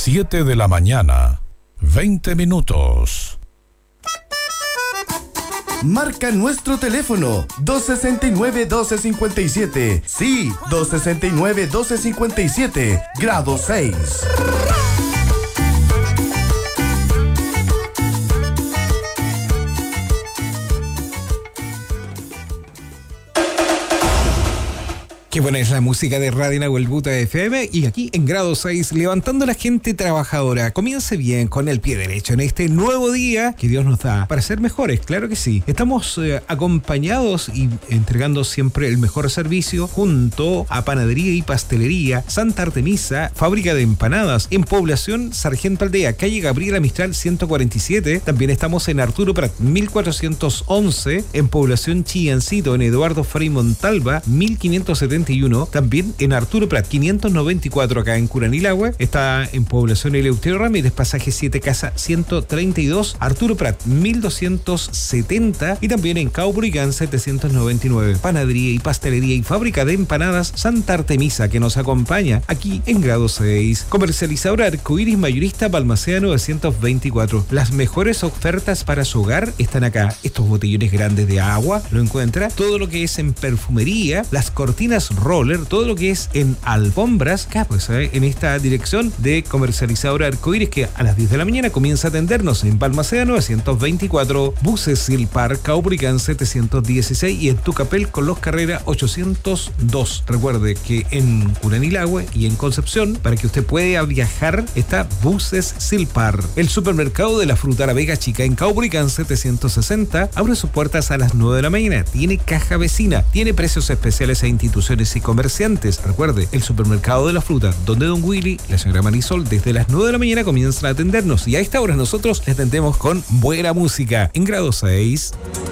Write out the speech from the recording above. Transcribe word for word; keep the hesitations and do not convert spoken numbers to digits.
siete de la mañana, veinte minutos. Marca nuestro teléfono dos seis nueve, uno dos cinco siete. Sí, dos seis nueve, uno dos cinco siete. Grado seis. Qué buena es la música de Radio Nahuel Buta F M, y aquí en grado seis, levantando a la gente trabajadora. Comience bien con el pie derecho en este nuevo día que Dios nos da para ser mejores, claro que sí. Estamos eh, acompañados y entregando siempre el mejor servicio junto a Panadería y Pastelería Santa Artemisa, fábrica de empanadas en Población Sargento Aldea, calle Gabriela Mistral ciento cuarenta y siete. También estamos en Arturo Prat mil cuatrocientos once, en Población Chillancito, en Eduardo Frei Montalva mil quinientos setenta y uno, también en Arturo Prat quinientos noventa y cuatro, acá en Curanilahue. Está en Población Eleuterio Ramírez, pasaje siete Casa ciento treinta y dos, Arturo Prat mil doscientos setenta, y también en Caupolicán setecientos noventa y nueve. Panadería y Pastelería y Fábrica de Empanadas Santa Artemisa, que nos acompaña aquí en grado seis. Comercializadora Arcoiris Mayorista Balmaceda novecientos veinticuatro. Las mejores ofertas para su hogar están acá. Estos botellones grandes de agua lo encuentra. Todo lo que es en perfumería, las cortinas roller, todo lo que es en alfombras, acá pues ¿eh? en esta dirección de Comercializadora Arcoiris, que a las diez de la mañana comienza a atendernos en Balmaceda novecientos veinticuatro, Buses Silpar, Caupolicán setecientos dieciséis, y en Tucapel con los Carrera ochocientos dos. Recuerde que en Curanilahue y en Concepción, para que usted pueda viajar, está Buses Silpar. El supermercado de la fruta La Vega Chica en Caupolicán setecientos sesenta abre sus puertas a las nueve de la mañana. Tiene caja vecina, tiene precios especiales a instituciones y comerciantes. Recuerde, el supermercado de la fruta, donde Don Willy y la señora Marisol desde las nueve de la mañana comienzan a atendernos, y a esta hora nosotros le atendemos con buena música en grado seis.